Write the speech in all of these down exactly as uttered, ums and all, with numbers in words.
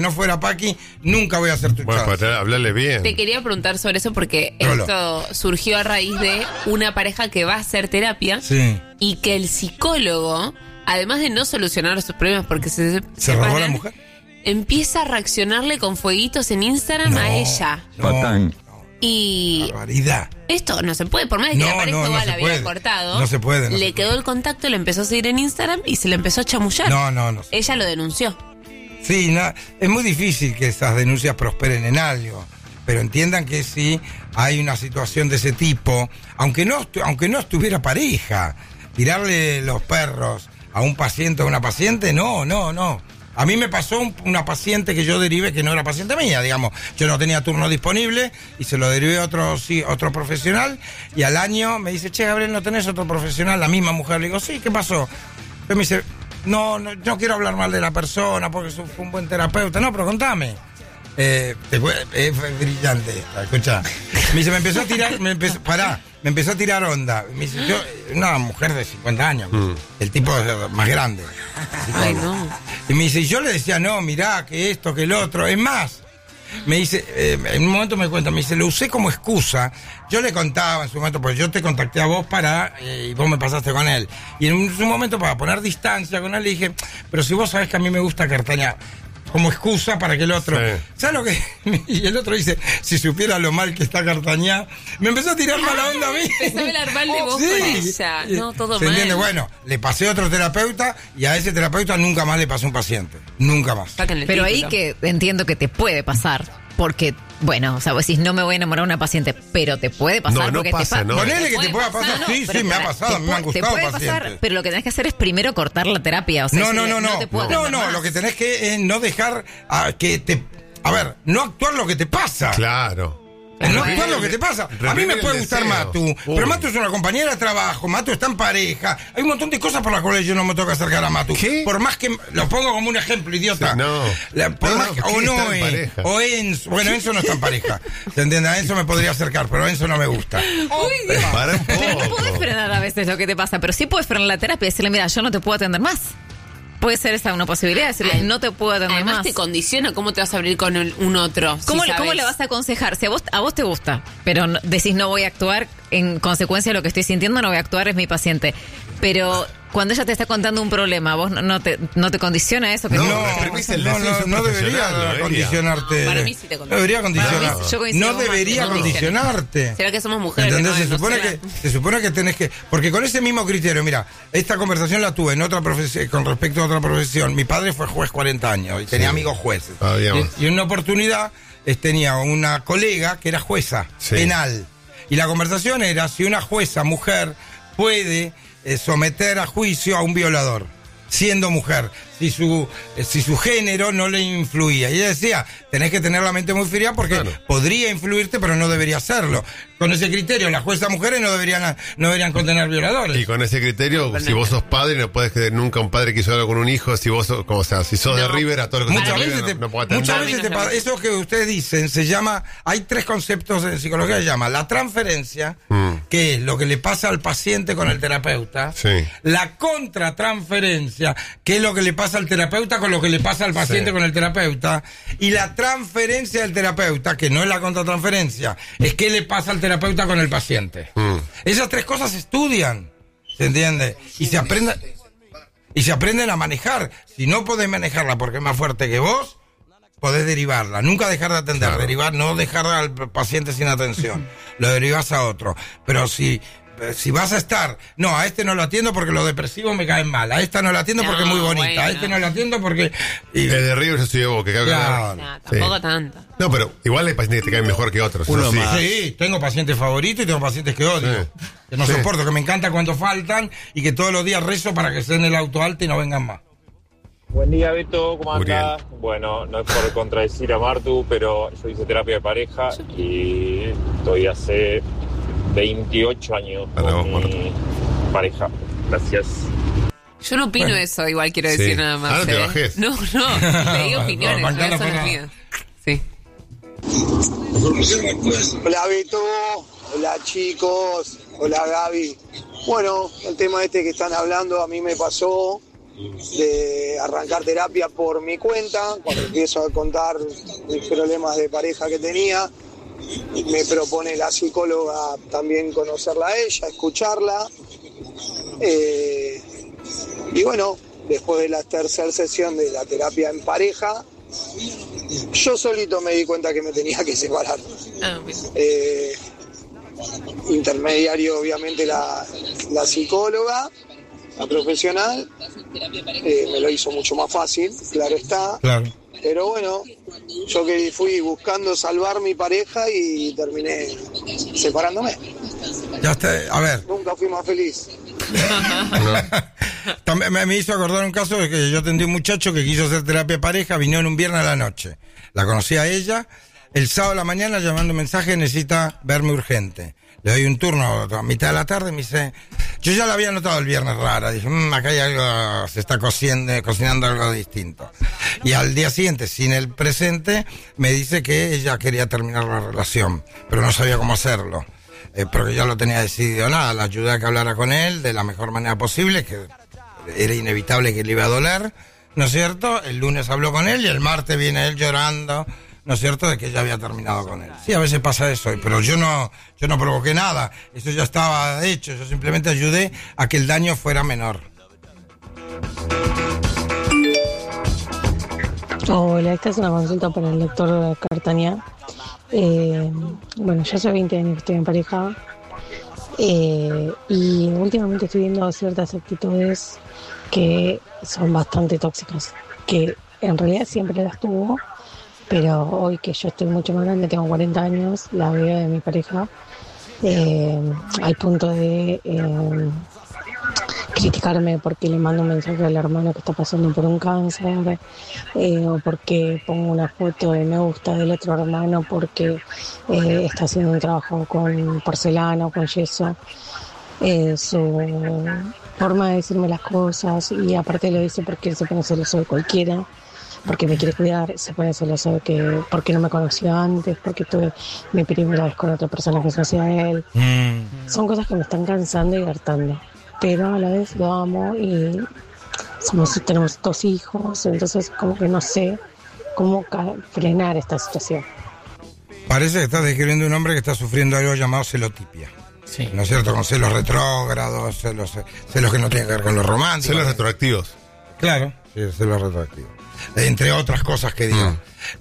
no fuera Paqui, nunca voy a hacer tu Bueno, para hablarle bien. Te quería preguntar sobre eso porque Rolo. esto surgió a raíz de una pareja que va a hacer terapia Sí. y que el psicólogo, además de no solucionar sus problemas porque se ¿Se separan, robó la mujer? empieza a reaccionarle con fueguitos en Instagram No, a ella. No, Y barbaridad. esto no se puede, por más de que No, la pareja no, no igual se la había puede. cortado, No se puede, no le se quedó puede. el contacto, le empezó a seguir en Instagram y se le empezó a chamullar. No, no, no. Ella lo denunció. Sí, na- es muy difícil que esas denuncias prosperen en algo, pero entiendan que si hay una situación de ese tipo, aunque no, estu- aunque no estuviera pareja, tirarle los perros a un paciente o a una paciente, no, no, no. A mí me pasó un- una paciente que yo derivé que no era paciente mía, digamos. Yo no tenía turno disponible y se lo derivé a otro, sí, otro profesional y al año me dice, che, Gabriel, ¿no tenés otro profesional? La misma mujer. Le digo, sí, ¿qué pasó? Entonces me dice, no, no, no quiero hablar mal de la persona porque fue un buen terapeuta. No, pero contame. Eh, te fue- eh, fue brillante esta, escuchá. Me dice, me empezó a tirar, me empezó, pará, me empezó a tirar onda. Me dice, yo, una mujer de cincuenta años, Mm. el tipo es más grande. Ay, no. Y me dice, y yo le decía, no, mirá, que esto, que el otro. Es más, me dice, eh, en un momento me cuenta, me dice, lo usé como excusa. Yo le contaba en su momento, porque yo te contacté a vos para, eh, y vos me pasaste con él. Y en un, su momento, para poner distancia con él, le dije, pero si vos sabés que a mí me gusta Cartaña, como excusa para que el otro... Sí. ¿Sabes lo que...? Y el otro dice, si supiera lo mal que está Cartañá, me empezó a tirar mala onda a mí. Empezó a hablar mal de vos con ella. No, todo ¿Se mal. entiende? Bueno, le pasé a otro terapeuta y a ese terapeuta nunca más le pasó un paciente. Nunca más. Sáquenle el Pero ahí título. que entiendo que te puede pasar, porque, bueno, o sea, vos decís, no me voy a enamorar de una paciente, pero te puede pasar. No, no porque pasa, te pa- ¿no? Ponele que puede te pueda pasar, pasar. no, Sí, pero sí, me ha para- pasado. te Me han pu- te gustado puede pacientes. pasar, pero lo que tenés que hacer es primero cortar la terapia. O sea, No, no, decirle, no, no. te puedo No, atender no, más. lo que tenés que es no dejar a que te... A ver, no actuar lo que te pasa. Claro. No actuar lo que te pasa. A mí Reprimir me el puede gustar deseo. Matu, Uy. pero Matu es una compañera de trabajo, Matu está en pareja. Hay un montón de cosas por las cuales yo no me toca acercar a Matu. ¿Qué? Por más que lo pongo como un ejemplo, idiota. Sí, no. La- por No, más no, que- ¿qué o está no, en eh, pareja? o Enzo. Bueno, Enzo no está en pareja. ¿Se entiende? A Enzo me podría acercar, pero a Enzo no me gusta. Uy, Dios. Para un Pero no podés poco. frenar a veces lo que te pasa, pero sí puedes frenar la terapia y decirle, mira, yo no te puedo atender más. Puede ser esa una posibilidad, decirle, Ay, no te puedo atender Además más. te condiciona cómo te vas a abrir con un, un otro. si ¿Cómo, le, ¿Cómo sabes. le vas a aconsejar? Si a vos, a vos te gusta, pero no- decís no voy a actuar en consecuencia de lo que estoy sintiendo, no voy a actuar, es mi paciente. Pero cuando ella te está contando un problema, ¿vos no, no, te, no te condiciona eso? Que No, te- No, reprimís el no, deseo, no, sos no profesional, debería Noelia. condicionarte. Para mí sí te No condiciona. debería condicionar. Para mí yo coincido No con Marta, debería no condiciona. condicionarte. ¿Será que somos mujeres? ¿Entendés? No, se, no supone será. que, se supone que tenés que... Porque con ese mismo criterio, mira, esta conversación la tuve en otra profesión, con respecto a otra profesión. Mi padre fue juez cuarenta años y tenía Sí. amigos jueces. Ah, digamos. y, y en una oportunidad eh, tenía una colega que era jueza Sí. penal. Y la conversación era si una jueza mujer puede eh, someter a juicio a un violador, siendo mujer, si su eh, si su género no le influía. Y ella decía, tenés que tener la mente muy fría porque Claro. podría influirte, pero no debería hacerlo. Con ese criterio, las juezas mujeres no deberían no deberían condenar violadores. Y con ese criterio, si vos sos padre, no puedes creer nunca un padre que hizo algo con un hijo. Si vos sos, como sea, si sos de No. River, a todo lo que Muchas sos de veces, River, te, no, no puedo atender. muchas Para mí veces no te es lo pa- eso que ustedes dicen se llama, hay tres conceptos en psicología que se llama la transferencia, Mm. que es lo que le pasa al paciente con el terapeuta, Sí. la contratransferencia, que es lo que le pasa al terapeuta con lo que le pasa al paciente Sí. con el terapeuta, y la transferencia del terapeuta, que no es la contratransferencia, es qué le pasa al terapeuta con el paciente. Mm. Esas tres cosas se estudian, ¿se entiende? Y se aprenden y se aprenden a manejar. Si no podés manejarla porque es más fuerte que vos, podés derivarla. Nunca dejar de atender, Claro. derivar, no dejar al paciente sin atención. Lo derivas a otro. Pero si si vas a estar, no, a este no lo atiendo porque los depresivos me caen mal, a esta no la atiendo porque es muy No, bonita, a bueno. este no la atiendo porque... y- El de River yo soy de Boca, que Claro. No, tampoco Sí. tanto. No, pero igual hay pacientes que te caen mejor que otros. Uno eso sí. más. Sí, tengo pacientes favoritos y tengo pacientes que odio. Sí. Que no Sí. soporto, que me encanta cuando faltan y que todos los días rezo para que estén en el auto alto y no vengan más. Buen día, Beto, ¿cómo Uriel. andás? Bueno, no es por contradecir a Martu, pero yo hice terapia de pareja y estoy hace veintiocho años Para con vos, mi pareja. Gracias. Yo no opino Bueno. eso, igual quiero Sí. decir nada más. Ah, no te ¿eh? bajes. No, no, le digo opiniones, No, no, bancala son por las nada. mías. Sí. Hola Beto, hola chicos, hola Gaby. Bueno, el tema este que están hablando a mí me pasó de arrancar terapia por mi cuenta. Cuando empiezo a contar mis problemas de pareja que tenía, me propone la psicóloga también conocerla a ella, escucharla. Eh, y bueno, después de la tercera sesión de la terapia en pareja, yo solito me di cuenta que me tenía que separar. Eh, intermediario, obviamente, la, la psicóloga, la profesional, eh, me lo hizo mucho más fácil, claro está. Claro. Pero bueno, yo que fui buscando salvar mi pareja y terminé separándome. Ya está, a ver. Nunca fui más feliz. También me hizo acordar un caso de que yo atendí a un muchacho que quiso hacer terapia de pareja, vino en un viernes a la noche. La conocí a ella, el sábado a la mañana llamando un mensaje, necesita verme urgente. Le doy un turno a mitad de la tarde, me dice, yo ya la había notado el viernes rara, dije, mmm, acá hay algo, se está cociendo, cocinando algo distinto. Y al día siguiente, sin el presente, me dice que ella quería terminar la relación, pero no sabía cómo hacerlo. Eh, porque ya lo tenía decidido. Nada, la ayudé a que hablara con él de la mejor manera posible, que era inevitable que le iba a doler, ¿no es cierto? El lunes habló con él y el martes viene él llorando, ¿no es cierto?, de que ya había terminado con él. Sí, a veces pasa eso, pero yo no, yo no provoqué nada, eso ya estaba hecho, yo simplemente ayudé a que el daño fuera menor. Hola, esta es una consulta para el doctor Cartaña. Eh, bueno, yo hace veinte años que estoy en pareja eh, y últimamente estoy viendo ciertas actitudes que son bastante tóxicas, que en realidad siempre las tuvo, pero hoy que yo estoy mucho más grande, tengo cuarenta años, la veo de mi pareja eh, al punto de eh, criticarme porque le mando un mensaje al hermano que está pasando por un cáncer, eh, o porque pongo una foto de me gusta del otro hermano porque eh, está haciendo un trabajo con porcelana o con yeso. Eh, su forma de decirme las cosas, y aparte lo dice porque él se pone celoso de cualquiera, porque me quiere cuidar, se pone celoso de que porque no me conoció antes, porque tuve mi primera vez con otra persona que no sea él. Mm. Son cosas que me están cansando y hartando, pero a la vez lo amo y somos, tenemos dos hijos, entonces como que no sé cómo ca- frenar esta situación. Parece que estás describiendo un hombre que está sufriendo algo llamado celotipia. Sí. ¿No es cierto? Con celos retrógrados, celos, celos que no tienen que ver con los románticos. Celos retroactivos. Claro, sí, celos retroactivos. Entre otras cosas que digo. Mm.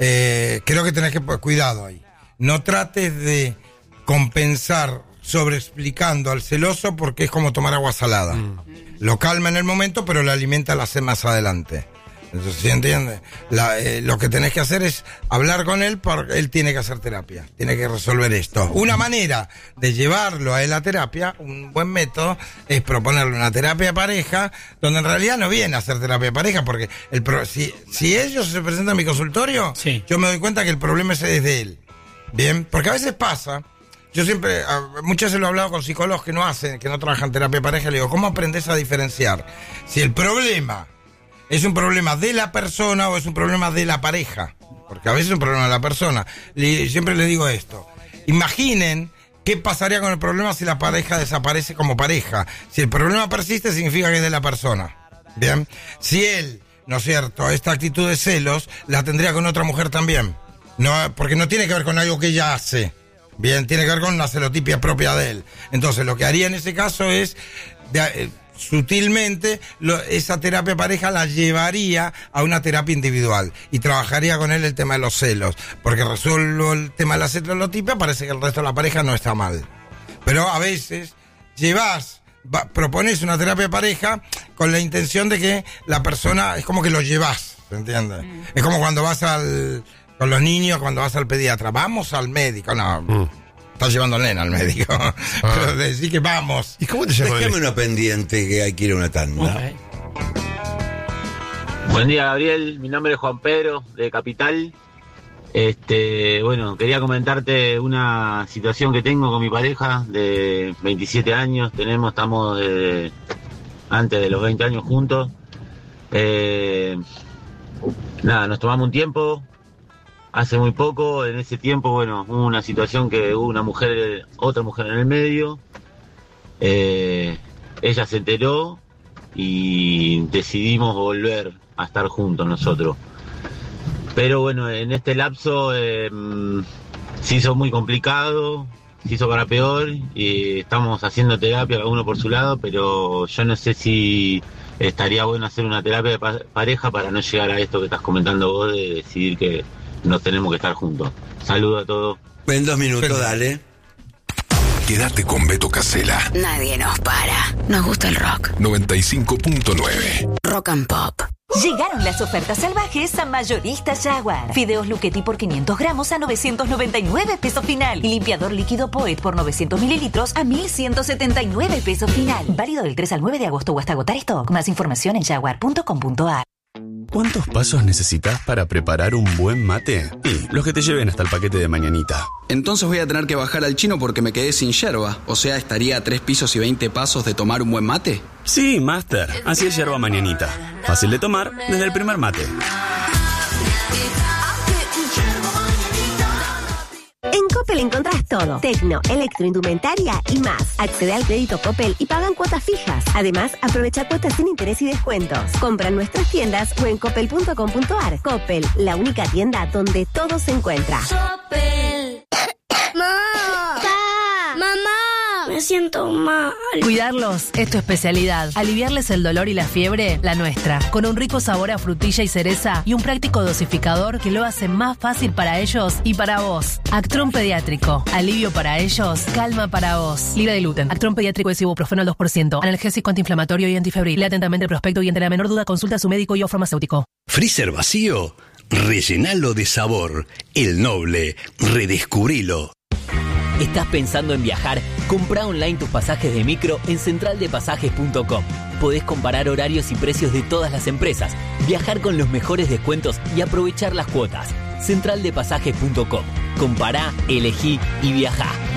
Eh, creo que tenés que, pues, cuidado ahí. No trates de compensar sobreexplicando al celoso, porque es como tomar agua salada. Mm. Lo calma en el momento, pero lo alimenta la sed más adelante. Entonces, ¿sí entiendes? La, eh, lo que tenés que hacer es hablar con él, porque él tiene que hacer terapia, tiene que resolver esto. Una manera de llevarlo a él a terapia, un buen método, es proponerle una terapia de pareja, donde en realidad no viene a hacer terapia de pareja, porque el pro, si, si ellos se presentan a mi consultorio, sí, yo me doy cuenta que el problema es de él. Bien, porque a veces pasa, yo siempre, muchas veces lo he hablado con psicólogos que no hacen, que no trabajan terapia de pareja, le digo, ¿cómo aprendes a diferenciar si el problema es un problema de la persona o es un problema de la pareja? Porque a veces es un problema de la persona. Le, siempre les digo esto. Imaginen qué pasaría con el problema si la pareja desaparece como pareja. Si el problema persiste, significa que es de la persona. Bien. Si él, ¿no es cierto?, esta actitud de celos la tendría con otra mujer también. No, porque no tiene que ver con algo que ella hace. Bien, tiene que ver con una celotipia propia de él. Entonces, lo que haría en ese caso es de, eh, sutilmente, lo, esa terapia pareja la llevaría a una terapia individual y trabajaría con él el tema de los celos, porque resuelvo el tema de la celotipia, parece que el resto de la pareja no está mal. Pero a veces llevas, va, propones una terapia pareja con la intención de que la persona, es como que lo llevas, ¿se entiende? Mm. Es como cuando vas al, con los niños, cuando vas al pediatra, vamos al médico, no... Mm. Estás llevando al nena al médico. Ah. Pero decir que vamos. ¿Y cómo te llamas? Déjame una pendiente que hay que ir a una tanda. Okay. Buen día, Gabriel. Mi nombre es Juan Pedro, de Capital. Este, bueno, quería comentarte una situación que tengo con mi pareja de veintisiete años. Tenemos, estamos de, antes de los veinte años juntos. Eh, nada, nos tomamos un tiempo. Hace muy poco, en ese tiempo, bueno, hubo una situación que hubo una mujer, otra mujer en el medio. Eh, ella se enteró y decidimos volver a estar juntos nosotros. Pero bueno, en este lapso eh, se hizo muy complicado, se hizo para peor, y estamos haciendo terapia cada uno por su lado, pero yo no sé si estaría bueno hacer una terapia de pa- pareja para no llegar a esto que estás comentando vos, de decidir que nos tenemos que estar juntos. Saludos a todos. En dos minutos, sí. Dale. Quédate con Beto Casella. Nadie nos para. Nos gusta el rock. noventa y cinco punto nueve. Rock and Pop. Llegaron las ofertas salvajes a Mayoristas Jaguar. Fideos Luchetti por quinientos gramos a novecientos noventa y nueve pesos final. Y limpiador líquido Poet por novecientos mililitros a mil ciento setenta y nueve pesos final. Válido del tres al nueve de agosto o hasta agotar stock. Más información en jaguar punto com punto a r. ¿Cuántos pasos necesitas para preparar un buen mate? Y los que te lleven hasta el paquete de mañanita. Entonces voy a tener que bajar al chino porque me quedé sin yerba. O sea, ¿estaría a tres pisos y veinte pasos de tomar un buen mate? Sí, Master. Así es yerba mañanita. Fácil de tomar desde el primer mate. En Coppel encontrás todo. Tecno, electroindumentaria y más. Accede al crédito Coppel y pagan cuotas fijas. Además, aprovecha cuotas sin interés y descuentos. Compra en nuestras tiendas o en coppel punto com punto a r. Coppel, la única tienda donde todo se encuentra. Coppel. ¡Mamá! ¡Pa! ¡Mamá! Me siento mal. Cuidarlos es tu especialidad. Aliviarles el dolor y la fiebre, la nuestra. Con un rico sabor a frutilla y cereza y un práctico dosificador que lo hace más fácil para ellos y para vos. Actron Pediátrico. Alivio para ellos, calma para vos. Libre de gluten. Actron Pediátrico es ibuprofeno al dos por ciento. Analgésico antiinflamatorio y antifebril. Lea atentamente el prospecto y ante la menor duda consulta a su médico y o farmacéutico. ¿Freezer vacío? Rellenalo de sabor. El Noble. Redescubrilo. ¿Estás pensando en viajar? Comprá online tus pasajes de micro en central de pasajes punto com. Podés comparar horarios y precios de todas las empresas, viajar con los mejores descuentos y aprovechar las cuotas. central de pasajes punto com. Compará, elegí y viajá.